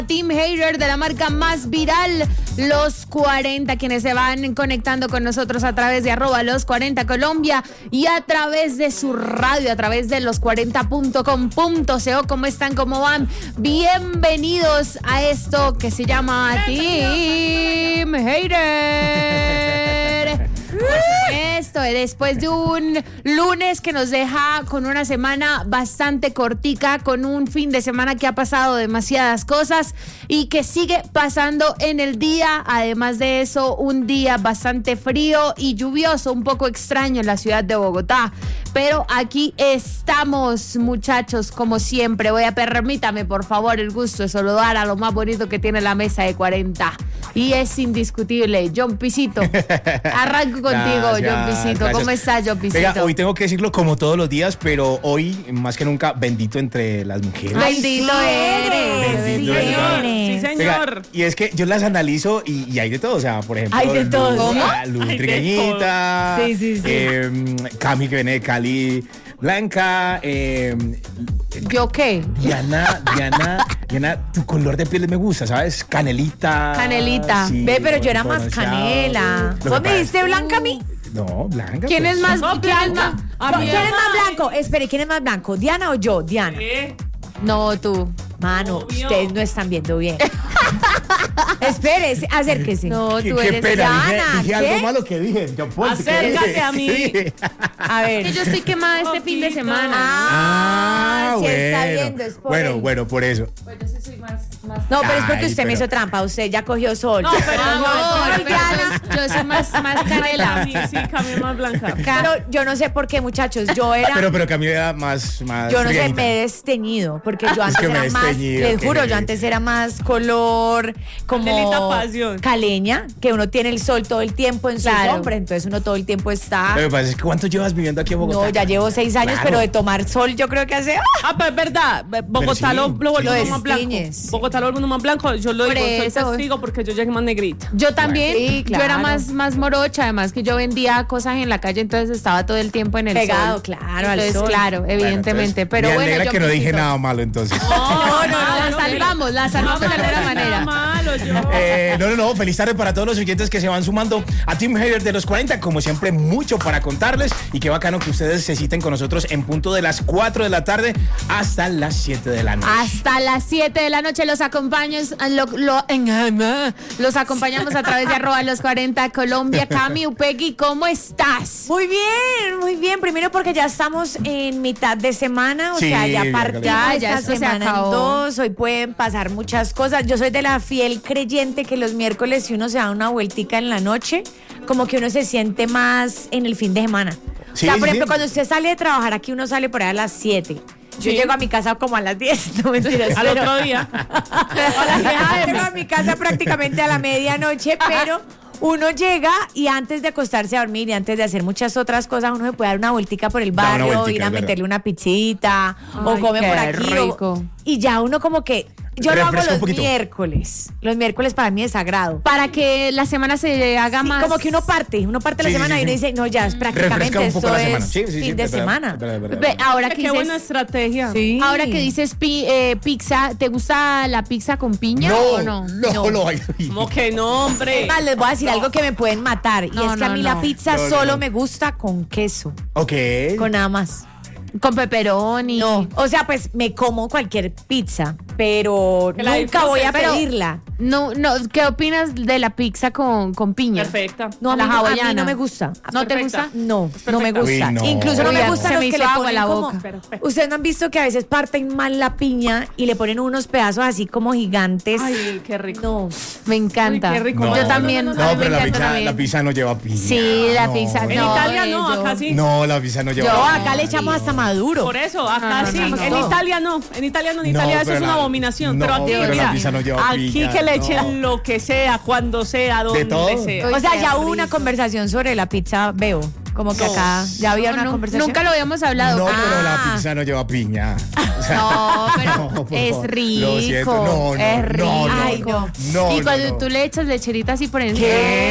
Team Hater de la marca más viral, Los 40, quienes se van conectando con nosotros a través de @los40 Colombia y a través de su radio, a través de los40.com.co. ¿Cómo están? ¿Cómo van? Bienvenidos a esto que se llama Team Hater. Esto después de un lunes que nos deja con una semana bastante cortica, con un fin de semana que ha pasado demasiadas cosas y que sigue pasando en el día. Además de eso, un día bastante frío y lluvioso, un poco extraño en la ciudad de Bogotá. Pero aquí estamos, muchachos, como siempre. Permítame, por favor, el gusto de saludar a lo más bonito que tiene la mesa de 40. Y es indiscutible, John Pisito. Arranco contigo, John Pisito. Gracias. ¿Cómo estás, John Pisito? Venga, hoy tengo que decirlo como todos los días, pero hoy, más que nunca, bendito entre las mujeres. Bendito eres. Bendito Sí, eres. Sí, señor. Venga, y es que yo las analizo y hay de todo, o sea, por ejemplo, Hay de todo. ¿Cómo? Luz Hay de Trigueñita, todo. Sí. Cami que viene de Cali, Blanca, ¿Yo qué? Diana, tu color de piel me gusta, ¿sabes? Canelita. Canelita. Ve, pero yo era más pronunciado. canela. Lo que ¿Vos me pasa dijiste es- blanca a mí? No, Blanca. ¿Quién pues. es más? No, ¿Quién es Blanca. más? ¿Quién es más blanco? Espere, ¿quién es más blanco? ¿Diana o yo? Diana. ¿Qué? No, tú. Mano, Obvio. ustedes no están viendo bien. Espere, acérquese. No, Qué tú eres pena, Diana, dije ¿qué? algo malo que dije. Yo puedo Acércate a mí. A ver. Que yo estoy quemada este fin de Poquito. semana. Ah, sí está bueno. viendo, es por él. Bueno, por eso. Pues yo sí soy más. No, pero es porque Ay, usted me pero- hizo trampa. Usted ya cogió sol. No, pero No, no, pero yo soy más canela. Cami, sí, Cami es más blanca. Pero yo no sé por qué, muchachos. Yo era. Pero Camila era más Yo no sé, trigueñita. me he desteñido, porque yo antes que me era he más, desteñido, les que juro, me- yo antes era más color como Canelita pasión. caleña, que uno tiene el sol todo el tiempo en sus Claro. hombres, entonces uno todo el tiempo está. Lo que pasa es que ¿cuánto llevas viviendo aquí en Bogotá? No, ya llevo 6 años, Claro. pero de tomar sol yo creo que hace... Ah, pero es verdad. Bogotá sí, lo volvió lo uno más blanco. destiñes. Bogotá lo volvió uno más blanco. Yo lo Por digo, soy eso. testigo porque yo llegué más negrita. Yo también, Sí, yo era claro. más morocha, además que yo vendía cosas en la calle, entonces estaba todo el tiempo en el Pegado, sol. claro, al Entonces, sol. claro, Bueno, evidentemente. entonces, Pero me bueno, alegra yo que no dije Pisito. nada malo entonces. No, la salvamos de alguna manera. Malo, yo. No, feliz tarde para todos los oyentes que se van sumando a Team Hater de los 40. Como siempre, mucho para contarles y qué bacano que ustedes se citen con nosotros en punto de las 4 de la tarde hasta las 7 de la noche. Hasta las 7 de la noche los acompañamos, los acompañamos a través de @los40 Colombia. Cami, Upegui, ¿cómo estás? Muy bien. Primero porque ya estamos en mitad de semana, o Sí, sea, ya ya partimos ya esta esto se semana en acabó. 2. Hoy pueden pasar muchas cosas. Yo soy de la fiel creyente que los miércoles, si uno se da una vueltica en la noche, como que uno se siente más en el fin de semana. Sí, o sea, por sí, ejemplo, sí. cuando usted sale de trabajar aquí, uno sale por ahí a las 7. Yo Sí. llego a mi casa como a las 10, no mentiras. Al pero- otro día. Llego a mi casa prácticamente a la medianoche, pero uno llega y antes de acostarse a dormir y antes de hacer muchas otras cosas, uno se puede dar una vueltica por el Da una barrio, vueltica, ir a es verdad. meterle una pizzita o Ay, come qué por aquí. rico. Y ya uno como que... Yo lo hago Refresca un los poquito. miércoles. Los miércoles para mí es sagrado. Para que la semana se haga Sí, más. como que uno parte la Sí, semana sí, y uno sí. dice, no, ya es prácticamente Refresca un poco esto la semana. es Sí, fin de es verdad, semana. es verdad. Ve, ahora que Qué buena dices, estrategia. Sí. ahora que dices pizza, ¿te gusta la pizza con piña o no? No. Como que no, hombre. Es más, les voy a decir algo que me pueden matar. Y No, es que a no, mí no. la pizza No, no, solo no. me gusta con queso. Ok. Con nada más. Con pepperoni. No, o sea, pues me como cualquier pizza, pero Que la nunca voy a disfrutes, pero- pedirla. No, ¿qué opinas de la pizza con piña? Perfecta. No, a La mí, no, a mí hawaiana. no me gusta. ¿No te Perfecta. gusta? No, Es no me perfecta. gusta. Uy, no. Incluso no Uy, me gustan se los me que hizo le agua ponen la como... boca. Perfecto. Ustedes no han visto que a veces parten mal la piña y le ponen unos pedazos así como gigantes. Ay, qué rico. No. Me encanta. Uy, qué rico. No, Yo también. no, a No, mí me pero encanta también. la pizza no lleva piña. Sí, la pizza, En no, Italia no, yo- acá sí. No, la pizza no lleva No, piña. acá le echamos hasta maduro. Por eso, acá No, sí. no, no, En no. Italia no. En Italia no. En No, Italia eso pero es una la- abominación. no, pero aquí, pero la mira, pizza no lleva aquí piña, que le no. echen lo que sea, cuando sea, donde todo? sea. Uy, O sea, qué ya hubo una rico. conversación sobre la pizza, veo. Como que No. acá ya había una No, conversación. nunca lo habíamos hablado. No, pero la Ah. pizza no lleva piña. O sea, No, pero no, por es favor. rico. Lo siento. No, es rico. no, no. Ay, no. No, Y no, cuando no. tú le echas lecherita así por encima. ¿Qué?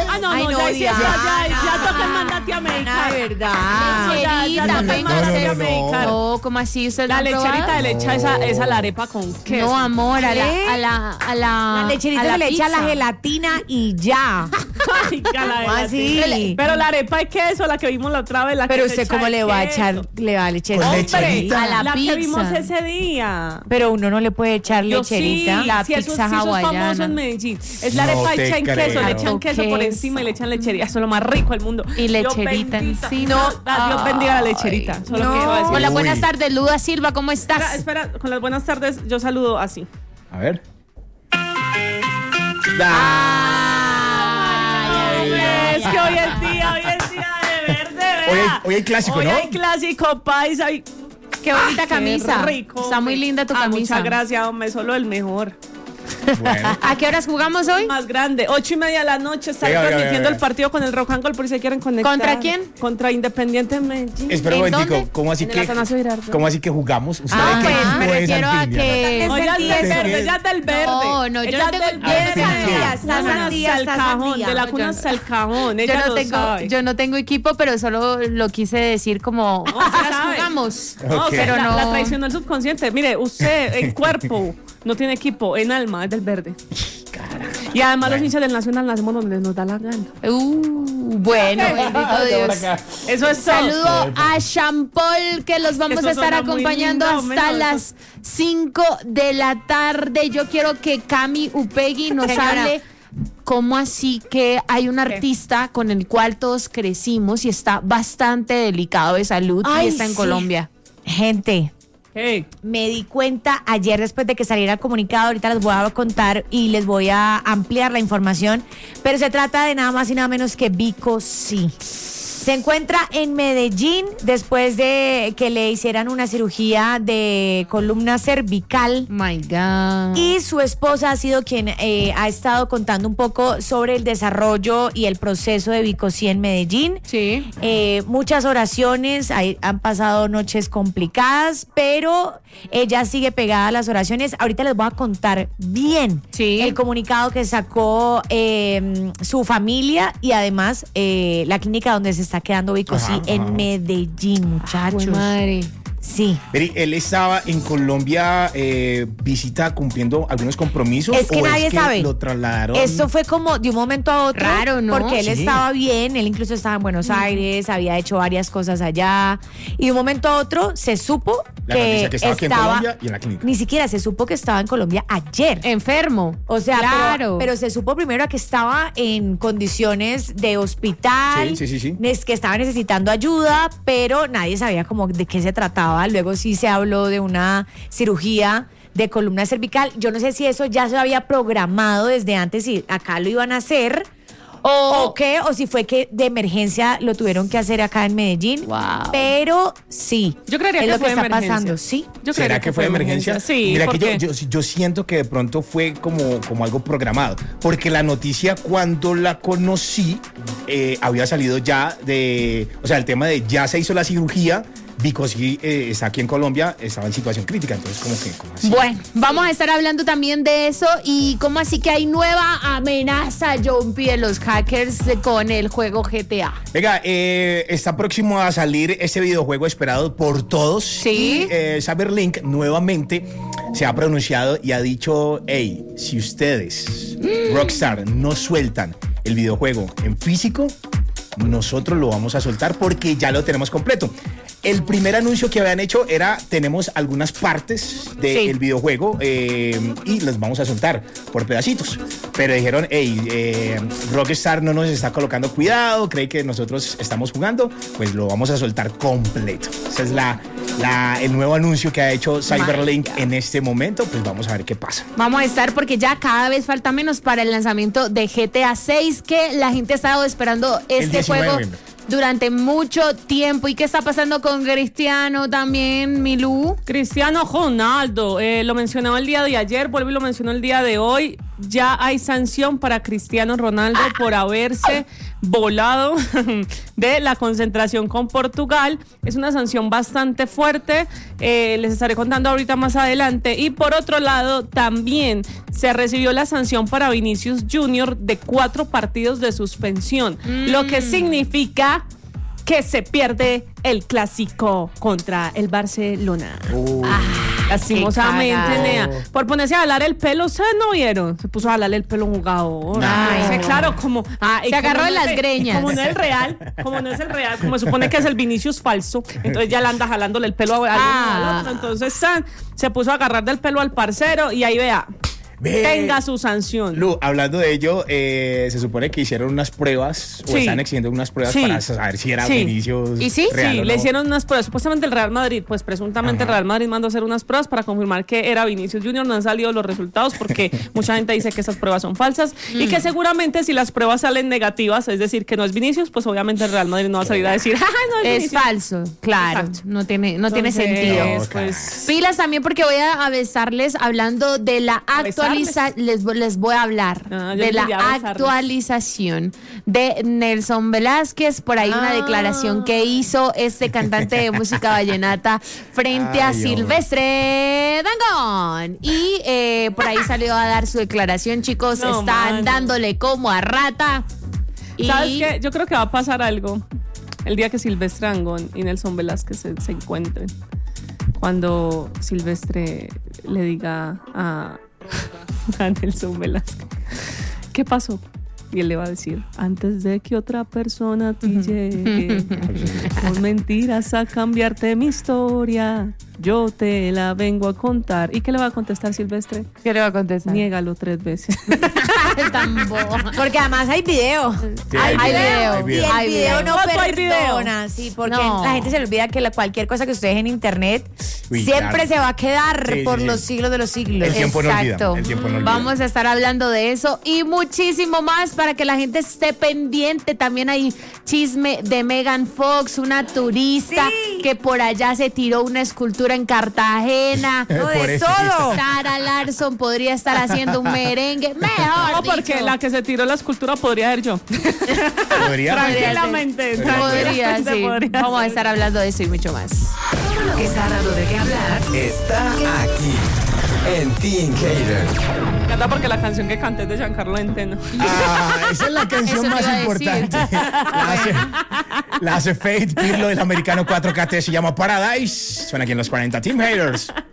Ah, no, Ay, no, no, ya, sí, ya Diana. toca el mandate a medicar. De verdad. Lecherita, ya, venga, no, usted- no, no. No, ¿cómo así? ¿Usted La lo ha lecherita probado? de leche, esa la arepa con queso. No, amor, a ¿Eh? la La lecherita a la se le echa la pizza. gelatina y ya. Ay, ya la ¿Cómo gelatina. así? Pero la arepa de queso, la que vimos la otra vez, la Pero que se usted echa cómo de le va a queso. echar, le va a echar Con Hombre, lecherita. a la la pizza. que vimos ese día. Pero uno no le puede echar Yo sí, lecherita. La si eso, pizza sí, eso es hawaiana. famoso en Medellín. Es la No arepa te hecha en queso, creo. le echan queso por Queso. encima y le echan lechería. Eso es lo más rico del mundo. Y Dios lecherita bendita. encima. No, Dios bendiga la lecherita. Ay, Solo no. quiero decir. Hola, Uy. buenas tardes, Luda Silva, ¿cómo estás? Espera, con las buenas tardes, yo saludo así. A ver. Es que hoy es día de verde, vea. Hoy hay clásico, Hoy ¿no? hay clásico, paisa. Qué bonita camisa. Qué rico. Está muy linda tu camisa. Muchas gracias, hombre. Solo el mejor. Bueno. ¿A qué horas jugamos hoy? Más grande. 8:30 de la noche. Está Venga, transmitiendo venga. el partido con el Rock and Roll por si se quieren conectar. ¿Contra quién? Contra Independiente de Medellín. Espera un ¿En momentico, dónde? ¿cómo así En el que Atanasio Girardot. cómo así que jugamos? ¿Usted Ah, de qué pues me equipo es, refiero a Anfinia? que... No, ella es del ¿Eso verde, qué? ella es del verde. No, yo Ella no es tengo... del A ver, verde. sandía, De la cuna sandía, hasta el cajón, sandía. de la No, cuna yo hasta el cajón. Ella lo sabe. Yo no tengo equipo, pero solo lo quise decir como... No, ¿A se qué horas sabe. jugamos? No, Ok. Pero no... la traicionó el subconsciente. Mire, usted en cuerpo no tiene equipo, en alma es del verde. Y además los hinchas del Nacional nacemos donde nos da la gana. Bueno, bendito Dios. Eso es todo. Saludo a Champol, que los vamos Eso a estar suena muy acompañando lindo, hasta menos las 5 de la tarde. Yo quiero que Cami Upegui nos Señora. hable. ¿Cómo así que hay un artista con el cual todos crecimos y está bastante delicado de salud y Ay, está en sí. Colombia? Gente, Hey, me di cuenta ayer después de que saliera el comunicado, ahorita les voy a contar y les voy a ampliar la información, pero se trata de nada más y nada menos que Vico Sí. Se encuentra en Medellín después de que le hicieran una cirugía de columna cervical. My God. Y su esposa ha sido quien ha estado contando un poco sobre el desarrollo y el proceso de Vico Sí en Medellín. Sí. Muchas oraciones, han pasado noches complicadas, pero ella sigue pegada a las oraciones. Ahorita les voy a contar bien Sí. el comunicado que sacó su familia y además la clínica donde se está quedando Vico Sí Ajá, en ajá. Medellín, muchachos. Jue madre. Sí. Veri, él estaba en Colombia visita cumpliendo algunos compromisos. Es que o nadie es que sabe. Lo trasladaron. Esto fue como de un momento a otro. Raro, ¿no? Porque él Sí. estaba bien, él incluso estaba en Buenos Aires, había hecho varias cosas allá. Y de un momento a otro se supo La que noticia que estaba aquí en Colombia y en la clínica. Ni siquiera se supo que estaba en Colombia ayer. Enfermo. O sea, claro. pero se supo primero que estaba en condiciones de hospital, Sí. que estaba necesitando ayuda, pero nadie sabía como de qué se trataba. Luego sí se habló de una cirugía de columna cervical. Yo no sé si eso ya se había programado desde antes y acá lo iban a hacer. O qué, o si fue que de emergencia lo tuvieron que hacer acá en Medellín. Wow. Pero sí. Yo creería es que lo fue que está emergencia. pasando, sí. yo ¿Será creería que fue de emergencia? Sí, Mira, porque que yo siento que de pronto fue como algo programado. Porque la noticia, cuando la conocí, había salido ya o sea, el tema de ya se hizo la cirugía. Vico Sí está aquí en Colombia, estaba en situación crítica. Entonces, como así. Bueno, vamos a estar hablando también de eso y cómo así que hay nueva amenaza, Jumpy, de los hackers con el juego GTA. Venga, está próximo a salir este videojuego esperado por todos. Sí. Y Cyberlink nuevamente se ha pronunciado y ha dicho, hey, si ustedes, Rockstar, no sueltan el videojuego en físico, nosotros lo vamos a soltar porque ya lo tenemos completo. El primer anuncio que habían hecho era, tenemos algunas partes del videojuego y las vamos a soltar por pedacitos. Pero dijeron, hey, Rockstar no nos está colocando cuidado, cree que nosotros estamos jugando, pues lo vamos a soltar completo. Ese es el nuevo anuncio que ha hecho Cyberlink en este momento, pues vamos a ver qué pasa. Vamos a estar porque ya cada vez falta menos para el lanzamiento de GTA 6, que la gente ha estado esperando este 19 de juego noviembre. durante mucho tiempo. ¿Y qué está pasando con Cristiano también, Milú? Cristiano Ronaldo, lo mencionaba el día de ayer, vuelvo y lo mencionó el día de hoy. Ya hay sanción para Cristiano Ronaldo por haberse volado de la concentración con Portugal. Es una sanción bastante fuerte, les estaré contando ahorita más adelante. Y por otro lado, también se recibió la sanción para Vinicius Junior de 4 partidos de suspensión, lo que significa que se pierde el clásico contra el Barcelona. Lastimosamente, Nea. Por ponerse a jalar el pelo, ¿ustedes no vieron? Se puso a jalarle el pelo a un jugador. Claro, como... se agarró en las greñas. Como no es el real, como se supone que es el Vinicius falso, entonces ya le anda jalándole el pelo al otro. Entonces se puso a agarrar del pelo al parcero y ahí vea... tenga su sanción. Lu, hablando de ello, se supone que hicieron unas pruebas, o están exigiendo unas pruebas para saber si era Vinicius. ¿Y sí? Real Sí, o no. le hicieron unas pruebas. Supuestamente el Real Madrid, pues presuntamente el Real Madrid mandó a hacer unas pruebas para confirmar que era Vinicius Junior. No han salido los resultados porque mucha gente dice que esas pruebas son falsas y que seguramente si las pruebas salen negativas, es decir, que no es Vinicius, pues obviamente el Real Madrid no va a salir a decir, no es Vinicius. falso, claro. Exacto. No tiene Entonces, sentido. Pues, Pilas también porque voy a besarles hablando de la actualización. Les voy a hablar de la actualización de Nelson Velázquez. Por ahí una declaración que hizo este cantante de música vallenata frente a Silvestre Dangond. Y por ahí salió a dar su declaración, chicos. Están dándole como a rata. ¿Sabes qué? Yo creo que va a pasar algo el día que Silvestre Dangond y Nelson Velázquez se encuentren. Cuando Silvestre le diga a Nelson Velázquez, ¿qué pasó? Y él le va a decir, antes de que otra persona a ti llegue con mentiras a cambiarte mi historia, yo te la vengo a contar. ¿Y qué le va a contestar Silvestre? ¿Qué le va a contestar? Niégalo 3 veces. Tan bobo. Porque además hay video. Sí, hay video. Y el Hay video video. no ¿Cuánto hay perdona, sí, porque No. la gente se le olvida que cualquier cosa que ustedes en internet Uy, siempre claro. se va a quedar Sí, por sí, los sí. siglos de los siglos. El tiempo no olvida, Exacto. el tiempo no olvida. Vamos a estar hablando de eso y muchísimo más para que la gente esté pendiente. También hay chisme de Megan Fox, una turista que por allá se tiró una escultura en Cartagena. No, Por de eso. todo. Sara Larson podría estar haciendo un merengue. Mejor No, porque dicho. la que se tiró la escultura podría ser yo. Podría. Tranquilamente. Podría, sí. podría Vamos a ser. estar hablando de eso y mucho más. Todo lo que está dando de qué hablar está aquí en Teen Hater. Me encanta porque la canción que canté es de Giancarlo Enteno. Esa es la canción Eso te más iba a importante. La hace Faith Pirlo del americano 4KT, se llama Paradise. Suena aquí en los 40 Team Haters.